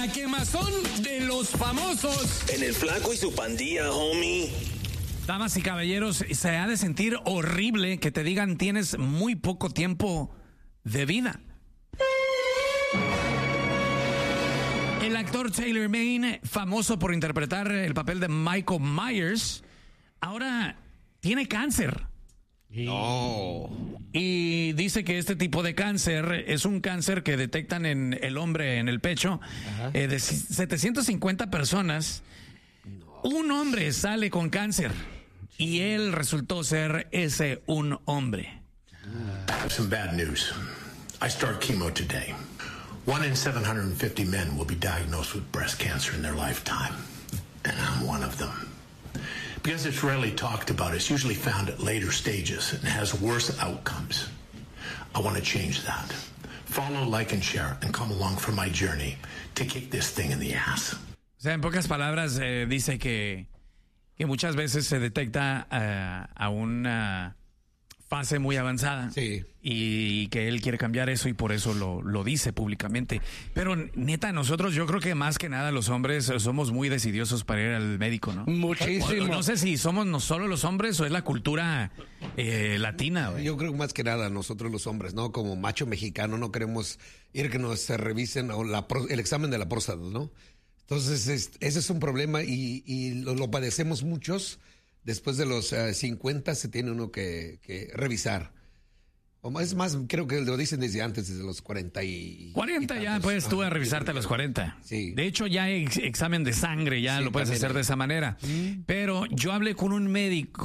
La quemazón de los famosos. En el Flaco y su pandilla, homie. Damas y caballeros, se ha de sentir horrible que te digan tienes muy poco tiempo de vida. El actor Taylor Maine, famoso por interpretar el papel de Michael Myers, ahora tiene cáncer. No. Y dice que este tipo de cáncer es un cáncer que detectan en el hombre en el pecho. De 750 personas, un hombre sale con cáncer y él resultó ser ese un hombre. I have some bad news. I start chemo today. 1 in 750 men will be diagnosed with breast cancer in their lifetime, and I'm one of them. Because it's rarely talked about, it's usually found at later stages and has worse outcomes. I want to change that. Follow, like, and share, and come along for my journey to kick this thing in the ass. O sea, en pocas palabras, dice que muchas veces se detecta a una fase muy avanzada. Sí. Y que él quiere cambiar eso y por eso lo dice públicamente. Pero neta, nosotros yo creo que más que nada los hombres somos muy decidiosos para ir al médico, ¿no? Muchísimo. No sé si somos no solo los hombres o es la cultura latina, güey. Yo creo que más que nada nosotros los hombres, ¿no? Como macho mexicano no queremos ir que nos revisen el examen de la próstata, ¿no? Entonces ese es un problema y lo padecemos muchos. Después de los 50 se tiene uno que revisar. Es más, creo que lo dicen desde antes, desde los 40 y... 40 ya puedes tú a revisarte a los 40. Sí. De hecho, ya hay examen de sangre, ya Sí, lo puedes hacer de esa manera. Pero yo hablé con un médico,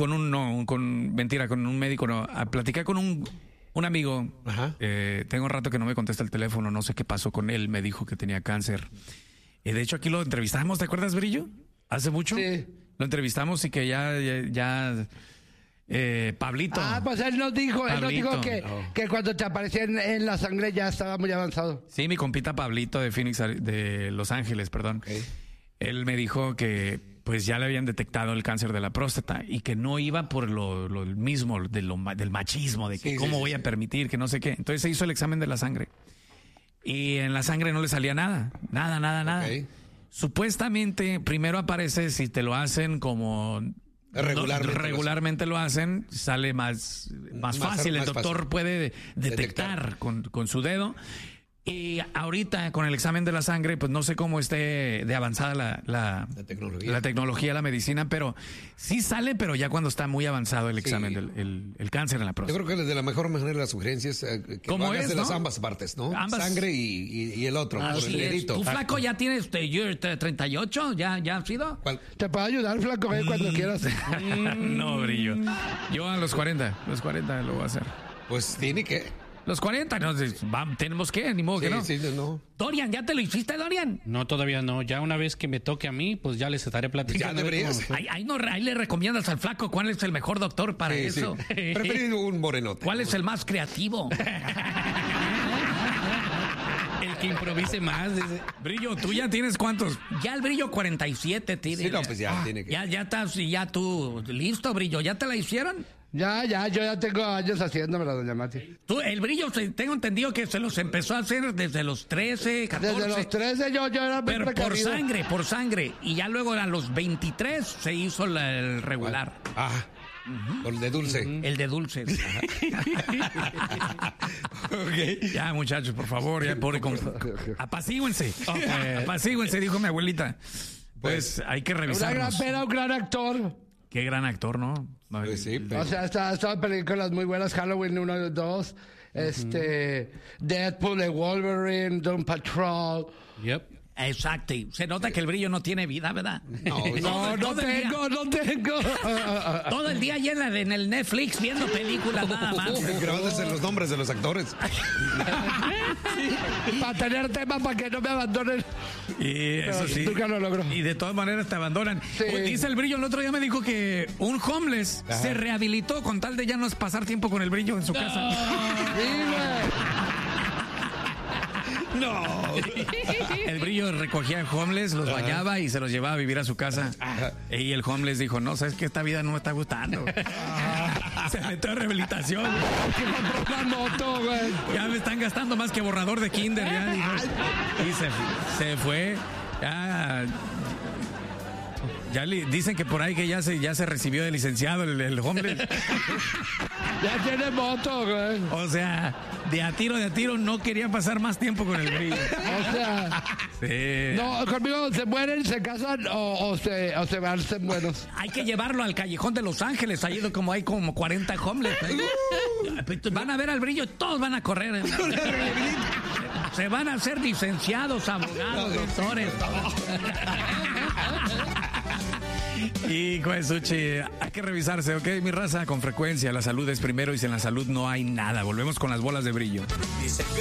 platicé con un amigo. Ajá. Tengo un rato que no me contesta el teléfono, no sé qué pasó con él, me dijo que tenía cáncer. De hecho, aquí lo entrevistamos, ¿te acuerdas, Brillo? Hace mucho. Sí. Lo entrevistamos y que ya Pablito. Pues él nos dijo Pablito. que cuando te aparecía en la sangre ya estaba muy avanzado. Sí, mi compita Pablito de Phoenix, de Los Ángeles, perdón. Okay. Él me dijo que pues ya le habían detectado el cáncer de la próstata y que no iba por lo mismo del machismo, de que cómo voy a permitir, que no sé qué. Entonces se hizo el examen de la sangre y en la sangre no le salía nada. Okay. Supuestamente primero aparece si te lo hacen como regularmente lo hacen, sale más fácil. El doctor fácil. puede detectar con su dedo. Y ahorita con el examen de la sangre, pues no sé cómo esté de avanzada la tecnología, la medicina, pero sí sale, pero ya cuando está muy avanzado el examen del cáncer en la próstata. Yo creo que de la mejor manera la sugerencia es que lo hagas de las ambas partes, ¿no? Sangre y el otro, por el dedito. ¿Tu flaco ya tienes 38? ¿Ya has sido? ¿Cuál? Te puedo ayudar, flaco, cuando quieras. No, Brillo. Yo a los 40 lo voy a hacer. Pues tiene que... Los 40, no, tenemos que, ni modo que no. Sí, no. Dorian, ¿ya te lo hiciste, Dorian? No, todavía no. Ya una vez que me toque a mí, pues ya les estaré platicando. Ya deberías. Ahí le recomiendas al flaco cuál es el mejor doctor para eso. Sí. Prefiero un morenote. ¿Cuál es el más creativo? El que improvise más. Dice. Brillo, ¿tú ya tienes cuántos? Ya el Brillo 47 tiene. Sí, no, pues ya tiene que... Ya estás, ya tú, listo, Brillo, ¿ya te la hicieron? Yo ya tengo años haciéndomela, doña Mati. Tú, el Brillo, tengo entendido que se los empezó a hacer desde los 13, 14. Desde los 13 yo era muy Pero precavido. por sangre. Y ya luego a los 23 se hizo el regular. El de dulce. El de dulces. Okay. Ya, muchachos, por favor, ya apacíguense. Apacíguense, dijo mi abuelita. Pues hay que revisarnos. Un gran actor. Qué gran actor, ¿no? Pues sí, O sea, estaba en películas muy buenas, Halloween 1 y 2, Deadpool, The Wolverine, Doom Patrol. Yep. Exacto. Se nota que el Brillo no tiene vida, ¿verdad? No tengo. Todo el día llena en el Netflix viendo películas nada más. Grabándose los nombres de los actores. Para tener temas para que no me abandonen. Y eso sí. Nunca lo logro. Y de todas maneras te abandonan. Sí. Dice el Brillo, el otro día me dijo que un homeless se rehabilitó con tal de ya no pasar tiempo con el Brillo en su casa. Sí, güey. No. El Brillo recogía homeless, los bañaba y se los llevaba a vivir a su casa. Y el homeless dijo, no, sabes que esta vida no me está gustando. Se metió a rehabilitación. Que compró una moto, güey. Ya me están gastando más que borrador de kinder. Ya, dijo. Y se fue. Ya dicen que por ahí que ya se recibió de licenciado el hombre. Ya tiene moto, güey. O sea, de a tiro no quería pasar más tiempo con el brillo. O sea, Sí. no, conmigo se mueren, se casan o se van, se buenos. Hay que llevarlo al callejón de Los Ángeles, ahí como hay como 40 homeless. Van a ver al brillo y todos van a correr. Se van a hacer licenciados, abogados, doctores. Y Suchi, hay que revisarse, ¿ok? Mi raza, con frecuencia. La salud es primero y sin la salud no hay nada. Volvemos con las bolas de brillo. Dice que